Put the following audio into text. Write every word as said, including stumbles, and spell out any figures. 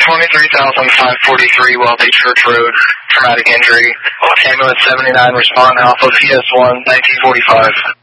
twenty-three thousand five forty-three Wealthy Church Road, traumatic injury. Ambulance seventy-nine respond Alpha V S one, nineteen forty-five.